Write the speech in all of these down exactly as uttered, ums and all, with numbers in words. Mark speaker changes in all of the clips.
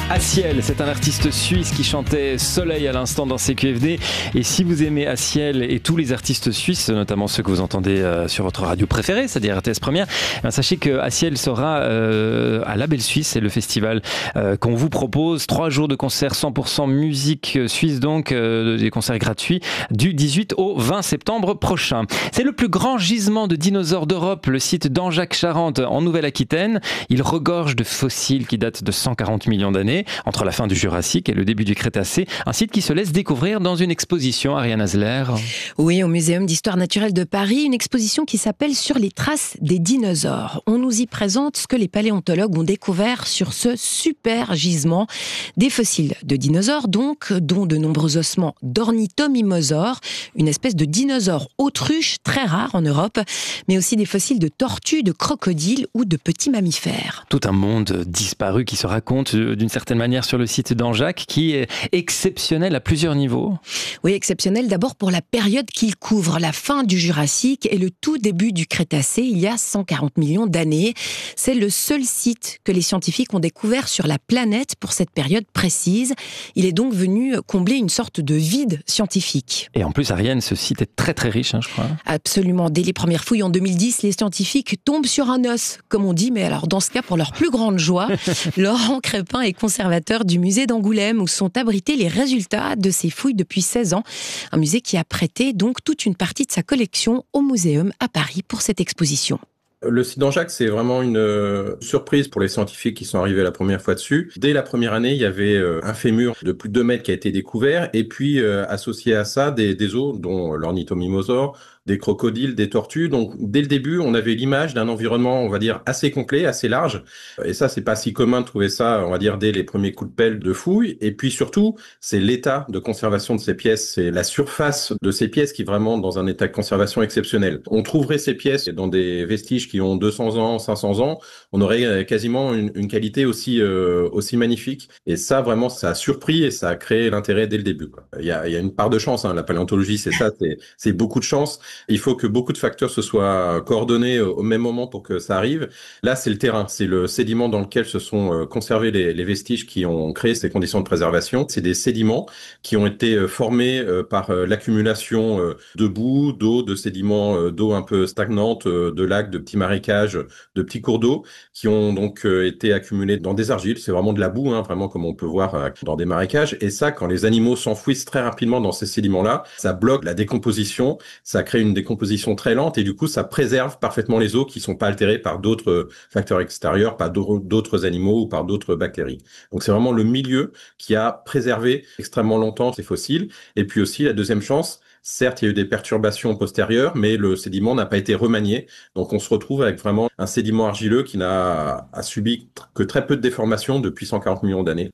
Speaker 1: Aciel, c'est un artiste suisse qui chantait Soleil à l'instant dans C Q F D. Et si vous aimez Aciel et tous les artistes suisses, notamment ceux que vous entendez euh, sur votre radio préférée, c'est-à-dire R T S Première, ben, sachez que Aciel sera euh, à La Belle Suisse. C'est le festival euh, qu'on vous propose. Trois jours de concerts cent pour cent musique suisse, donc euh, des concerts gratuits du dix-huit au vingt septembre prochain. C'est le plus grand gisement de dinosaures d'Europe, le site d'Anjac-Charente en Nouvelle-Aquitaine. Il regorge de fossiles qui datent de cent quarante millions d'années. Entre la fin du Jurassique et le début du Crétacé, un site qui se laisse découvrir dans une exposition, Ariane Hasler.
Speaker 2: Oui, au Muséum d'Histoire Naturelle de Paris, une exposition qui s'appelle Sur les traces des dinosaures. On nous y présente ce que les paléontologues ont découvert sur ce super gisement. Des fossiles de dinosaures donc, dont de nombreux ossements d'ornithomimosaures, une espèce de dinosaure autruche très rare en Europe, mais aussi des fossiles de tortues, de crocodiles ou de petits mammifères.
Speaker 1: Tout un monde disparu qui se raconte d'une certaine manière sur le site d'Anjac, qui est exceptionnel à plusieurs niveaux.
Speaker 2: Oui, exceptionnel d'abord pour la période qu'il couvre, la fin du Jurassique et le tout début du Crétacé, il y a cent quarante millions d'années. C'est le seul site que les scientifiques ont découvert sur la planète pour cette période précise. Il est donc venu combler une sorte de vide scientifique.
Speaker 1: Et en plus, Ariane, ce site est très très riche, hein, je crois.
Speaker 2: Absolument. Dès les premières fouilles en deux mille dix, les scientifiques tombent sur un os, comme on dit, mais alors dans ce cas, pour leur plus grande joie, Laurent Crépin est conservateur du musée d'Angoulême où sont abrités les résultats de ces fouilles depuis seize ans. Un musée qui a prêté donc toute une partie de sa collection au Muséum à Paris pour cette exposition.
Speaker 3: Le site d'Anjac, c'est vraiment une euh, surprise pour les scientifiques qui sont arrivés la première fois dessus. Dès la première année, il y avait euh, un fémur de plus de deux mètres qui a été découvert, et puis euh, associé à ça, des, des os, dont l'ornithomimosaure, des crocodiles, des tortues. Donc, dès le début, on avait l'image d'un environnement, on va dire, assez complet, assez large. Et ça, c'est pas si commun de trouver ça, on va dire, dès les premiers coups de pelle de fouilles. Et puis surtout, c'est l'état de conservation de ces pièces, c'est la surface de ces pièces qui est vraiment dans un état de conservation exceptionnel. On trouverait ces pièces dans des vestiges qui ont deux cents ans, cinq cents ans, on aurait quasiment une, une qualité aussi euh, aussi magnifique. Et ça, vraiment, ça a surpris et ça a créé l'intérêt dès le début, quoi. Il y a, il y a une part de chance, hein. La paléontologie, c'est ça, c'est, c'est beaucoup de chance. Il faut que beaucoup de facteurs se soient coordonnés au même moment pour que ça arrive. Là, c'est le terrain, c'est le sédiment dans lequel se sont conservés les, les vestiges qui ont créé ces conditions de préservation. C'est des sédiments qui ont été formés par l'accumulation de boue, d'eau, de sédiments d'eau un peu stagnante, de lacs, de petits marécages, de petits cours d'eau qui ont donc été accumulés dans des argiles. C'est vraiment de la boue, hein, vraiment comme on peut voir dans des marécages. Et ça, quand les animaux s'enfouissent très rapidement dans ces sédiments-là, ça bloque la décomposition, ça crée une décomposition très lente et du coup, ça préserve parfaitement les eaux qui sont pas altérées par d'autres facteurs extérieurs, par d'autres animaux ou par d'autres bactéries. Donc, c'est vraiment le milieu qui a préservé extrêmement longtemps ces fossiles. Et puis aussi, la deuxième chance, certes, il y a eu des perturbations postérieures, mais le sédiment n'a pas été remanié. Donc, on se retrouve avec vraiment un sédiment argileux qui n'a a subi que très peu de déformations depuis cent quarante millions d'années.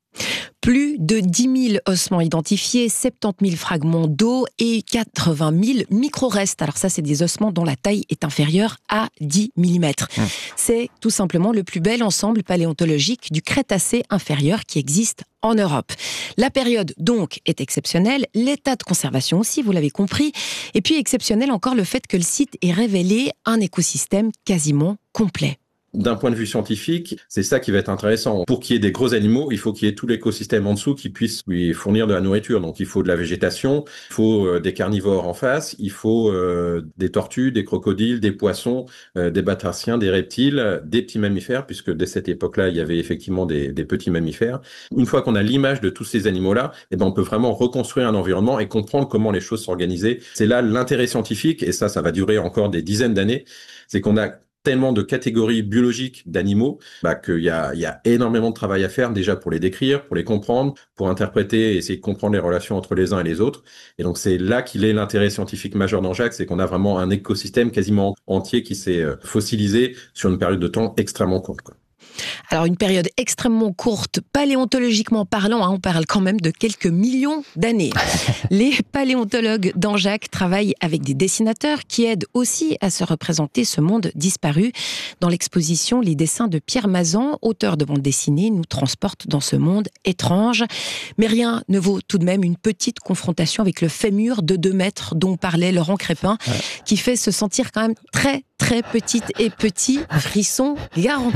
Speaker 2: Plus de dix mille ossements identifiés, soixante-dix mille fragments d'eau et quatre-vingt mille micro-restes. Alors ça, c'est des ossements dont la taille est inférieure à dix millimètres. Mmh. C'est tout simplement le plus bel ensemble paléontologique du Crétacé inférieur qui existe en Europe. La période, donc, est exceptionnelle. L'état de conservation aussi, vous l'avez compris. Et puis, exceptionnel encore le fait que le site ait révélé un écosystème quasiment complet.
Speaker 3: D'un point de vue scientifique, c'est ça qui va être intéressant. Pour qu'il y ait des gros animaux, il faut qu'il y ait tout l'écosystème en dessous qui puisse lui fournir de la nourriture. Donc il faut de la végétation, il faut euh, des carnivores en face, il faut euh, des tortues, des crocodiles, des poissons, euh, des batraciens, des reptiles, des petits mammifères, puisque dès cette époque-là, il y avait effectivement des, des petits mammifères. Une fois qu'on a l'image de tous ces animaux-là, eh ben, on peut vraiment reconstruire un environnement et comprendre comment les choses s'organisaient. C'est là l'intérêt scientifique, et ça, ça va durer encore des dizaines d'années, c'est qu'on a tellement de catégories biologiques d'animaux, bah, qu'il y a, il y a énormément de travail à faire déjà pour les décrire, pour les comprendre, pour interpréter et essayer de comprendre les relations entre les uns et les autres. Et donc c'est là qu'il est l'intérêt scientifique majeur d'Anjac, c'est qu'on a vraiment un écosystème quasiment entier qui s'est fossilisé sur une période de temps extrêmement courte, quoi.
Speaker 2: Alors une période extrêmement courte, paléontologiquement parlant, hein, on parle quand même de quelques millions d'années. Les paléontologues d'Anjac travaillent avec des dessinateurs qui aident aussi à se représenter ce monde disparu. Dans l'exposition, les dessins de Pierre Mazan, auteur de bande dessinée, nous transportent dans ce monde étrange. Mais rien ne vaut tout de même une petite confrontation avec le fémur de deux mètres dont parlait Laurent Crépin, ouais. qui fait se sentir quand même très très petite et petit, frisson garanti.
Speaker 1: On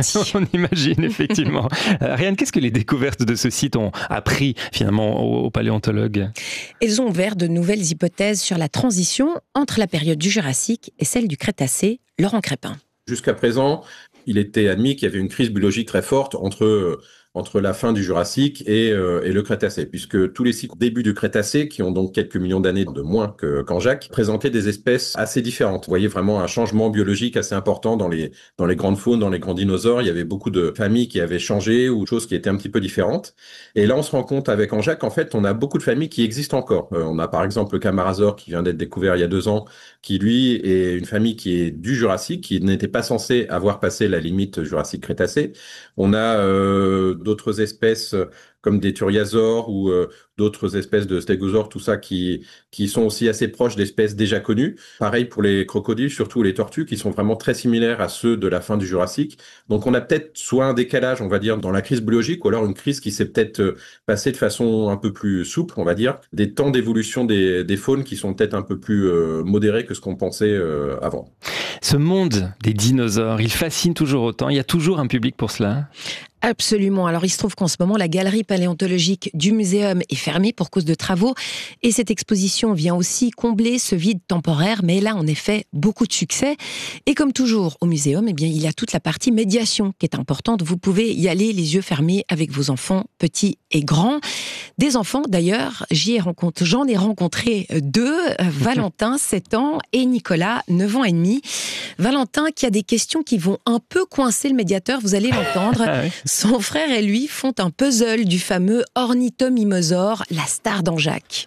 Speaker 1: imagine, effectivement. Euh, Ariane, qu'est-ce que les découvertes de ce site ont appris finalement aux, aux paléontologues ?
Speaker 2: Elles ont ouvert de nouvelles hypothèses sur la transition entre la période du Jurassique et celle du Crétacé. Laurent Crépin.
Speaker 3: Jusqu'à présent, il était admis qu'il y avait une crise biologique très forte entre... Euh, entre la fin du Jurassique et, euh, et le Crétacé, puisque tous les cycles début du Crétacé, qui ont donc quelques millions d'années de moins que, qu'en Jacques, présentaient des espèces assez différentes. Vous voyez vraiment un changement biologique assez important dans les, dans les grandes faunes, dans les grands dinosaures. Il y avait beaucoup de familles qui avaient changé ou choses qui étaient un petit peu différentes. Et là, on se rend compte avec en Jacques, en fait, on a beaucoup de familles qui existent encore. Euh, on a par exemple le Camarasaure qui vient d'être découvert il y a deux ans, qui lui est une famille qui est du Jurassique, qui n'était pas censée avoir passé la limite Jurassique-Crétacé. On a euh, d'autres espèces comme des thuriasaures ou euh, d'autres espèces de stégosaures, tout ça qui qui sont aussi assez proches d'espèces déjà connues. Pareil pour les crocodiles, surtout les tortues, qui sont vraiment très similaires à ceux de la fin du Jurassique. Donc on a peut-être soit un décalage, on va dire, dans la crise biologique, ou alors une crise qui s'est peut-être passée de façon un peu plus souple, on va dire, des temps d'évolution des, des faunes qui sont peut-être un peu plus euh, modérés que ce qu'on pensait euh, avant.
Speaker 1: Ce monde des dinosaures, il fascine toujours autant. Il y a toujours un public pour cela.
Speaker 2: Absolument. Alors, il se trouve qu'en ce moment, la galerie paléontologique du muséum est fermée pour cause de travaux. Et cette exposition vient aussi combler ce vide temporaire. Mais elle a en effet beaucoup de succès. Et comme toujours au muséum, eh bien, il y a toute la partie médiation qui est importante. Vous pouvez y aller les yeux fermés avec vos enfants, petits et grands. Des enfants, d'ailleurs, j'y ai rencontré, j'en ai rencontré deux. Valentin, sept ans, et Nicolas, neuf ans et demi. Valentin qui a des questions qui vont un peu coincer le médiateur, vous allez l'entendre. Ah oui. Son frère et lui font un puzzle du fameux ornithomimosaure, la star d'Anjac.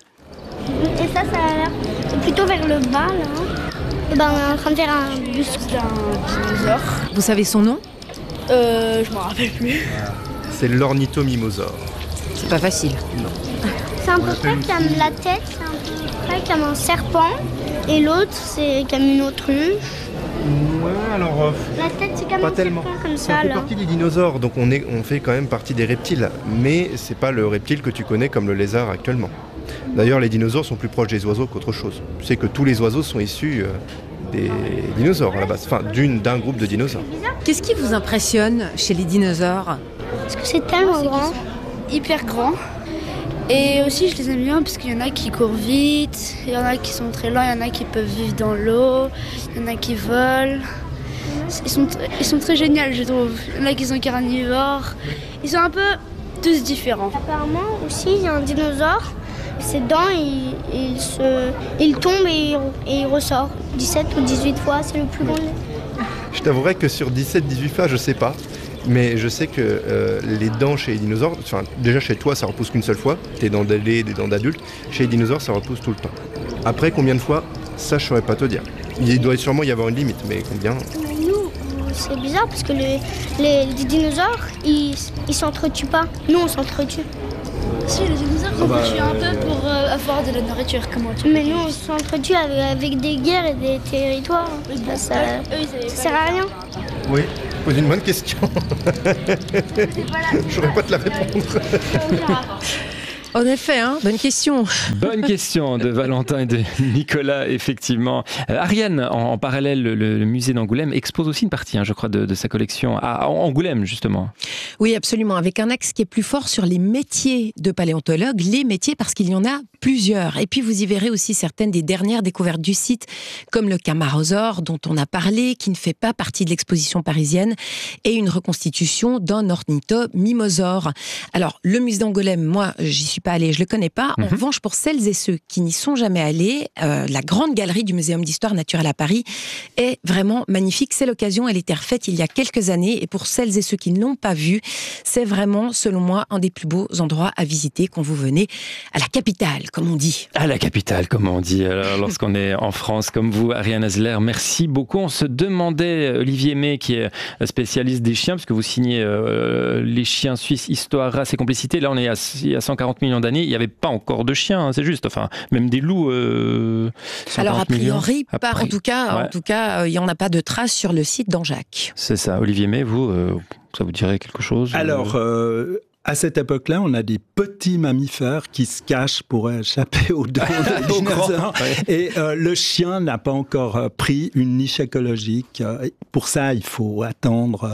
Speaker 4: Et ça, ça a l'air c'est plutôt vers le bas, là. Et ben, on est en train de faire un buste d'un dinosaure.
Speaker 2: Vous savez son nom ?
Speaker 4: Euh, je m'en rappelle plus.
Speaker 5: C'est l'ornithomimosaure.
Speaker 2: C'est pas facile.
Speaker 5: Non.
Speaker 4: C'est à peu près comme la tête, c'est à peu près comme un serpent. Et l'autre, c'est comme une autruche.
Speaker 5: Ouais, alors... Euh,
Speaker 4: la tête, c'est comme
Speaker 5: pas
Speaker 4: un
Speaker 5: tellement.
Speaker 4: serpent, comme ça,
Speaker 5: ça fait
Speaker 4: là.
Speaker 5: partie des dinosaures, donc on, est, on fait quand même partie des reptiles. Mais c'est pas le reptile que tu connais comme le lézard actuellement. D'ailleurs, les dinosaures sont plus proches des oiseaux qu'autre chose. Tu sais que tous les oiseaux sont issus euh, des dinosaures à la base, enfin d'une, d'un groupe de dinosaures.
Speaker 2: Qu'est-ce qui vous impressionne chez les dinosaures ?
Speaker 4: Parce que c'est tellement grand.
Speaker 6: Hyper grand. Et aussi, je les aime bien parce qu'il y en a qui courent vite, il y en a qui sont très lents, il y en a qui peuvent vivre dans l'eau, il y en a qui volent. Ils sont, ils sont très géniaux, je trouve. Il y en a qui sont carnivores. Ils sont un peu tous différents.
Speaker 4: Apparemment, aussi, il y a un dinosaure. Ses dents, il, il, se, il tombe et il, et il ressort. dix-sept ou dix-huit fois, c'est le plus grand.
Speaker 5: Je t'avouerai que sur dix-sept dix-huit fois, je sais pas. Mais je sais que euh, les dents chez les dinosaures, enfin déjà chez toi ça repousse qu'une seule fois, tes dents d'aîné, des dents d'adulte, chez les dinosaures ça repousse tout le temps. Après combien de fois, ça je saurais pas te dire. Il doit sûrement y avoir une limite, mais combien ?
Speaker 4: Mais nous, c'est bizarre parce que les, les, les dinosaures, ils, ils s'entretuent pas. Nous on s'entretue.
Speaker 6: Si, les dinosaures
Speaker 5: Ah bah,
Speaker 6: s'entretuent un peu pour euh, avoir de la nourriture, comment tu
Speaker 4: Mais nous on s'entretue avec, avec des guerres et des territoires.
Speaker 6: Oui,
Speaker 4: Bah, ça,
Speaker 6: eux, ils
Speaker 4: ça sert à rien.
Speaker 5: Oui, pose une bonne question. Je saurais pas te la répondre.
Speaker 2: En effet, hein, bonne question.
Speaker 1: Bonne question de Valentin et de Nicolas, effectivement. Euh, Ariane, en, en parallèle, le, le musée d'Angoulême expose aussi une partie, hein, je crois, de, de sa collection à Angoulême, justement.
Speaker 2: Oui, absolument, avec un axe qui est plus fort sur les métiers de paléontologue, les métiers parce qu'il y en a plusieurs. Et puis vous y verrez aussi certaines des dernières découvertes du site, comme le Camarasaure dont on a parlé, qui ne fait pas partie de l'exposition parisienne, et une reconstitution d'un ornithomimosaure. Alors, le musée d'Angoulême, moi, j'y suis pas allée, je le connais pas. En mmh. revanche, pour celles et ceux qui n'y sont jamais allés, euh, la grande galerie du Muséum d'Histoire Naturelle à Paris est vraiment magnifique. C'est l'occasion, elle était refaite il y a quelques années, et pour celles et ceux qui ne l'ont pas vue, c'est vraiment, selon moi, un des plus beaux endroits à visiter quand vous venez à la capitale, comme on dit.
Speaker 1: À la capitale, comme on dit, alors, lorsqu'on est en France, comme vous, Ariane Hasler, merci beaucoup. On se demandait, Olivier May, qui est spécialiste des chiens, parce que vous signez euh, les chiens suisses, histoire, race et complicité. Là, on est à, à cent quarante millions d'années, il n'y avait pas encore de chiens, hein, c'est juste, enfin, même des loups. Euh,
Speaker 2: Alors, a priori,
Speaker 1: millions.
Speaker 2: pas,
Speaker 1: Après,
Speaker 2: en tout cas,
Speaker 1: ouais.
Speaker 2: en tout cas, il euh, n'y en a pas de traces sur le site d'Anjac.
Speaker 1: C'est ça. Olivier May, vous, euh, ça vous dirait quelque chose ?
Speaker 7: Alors, euh, à cette époque-là, on a des petits mammifères qui se cachent pour échapper aux dents des dinosaures. Ouais. Et euh, le chien n'a pas encore euh, pris une niche écologique. Pour ça, il faut attendre... Euh,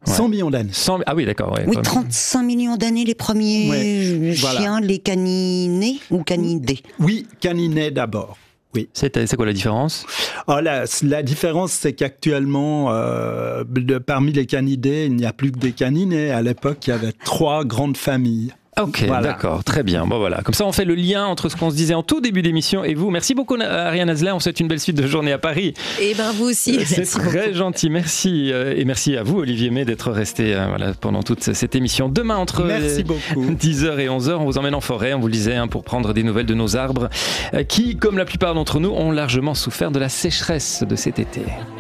Speaker 7: cent millions d'années.
Speaker 1: cent... Ah oui, d'accord. Ouais,
Speaker 8: oui, trente-cinq millions d'années, les premiers ouais, chiens, voilà. Les caninés ou canidés.
Speaker 7: Oui, caninés d'abord. Oui.
Speaker 1: C'est, c'est quoi la différence?
Speaker 7: Oh, la, la différence, c'est qu'actuellement, euh, de, parmi les canidés, il n'y a plus que des caninés. À l'époque, il y avait trois grandes familles.
Speaker 1: Ok, voilà. D'accord, très bien. Bon voilà, comme ça on fait le lien entre ce qu'on se disait en tout début d'émission et vous. Merci beaucoup Ariane Azler, on souhaite une belle suite de journée à Paris.
Speaker 2: Et ben vous aussi.
Speaker 1: C'est très beaucoup. Gentil, merci et merci à vous Olivier May d'être resté euh, voilà, pendant toute cette émission. Demain entre
Speaker 7: merci beaucoup.
Speaker 1: dix heures et onze heures, on vous emmène en forêt, on vous le disait, hein, pour prendre des nouvelles de nos arbres euh, qui, comme la plupart d'entre nous, ont largement souffert de la sécheresse de cet été.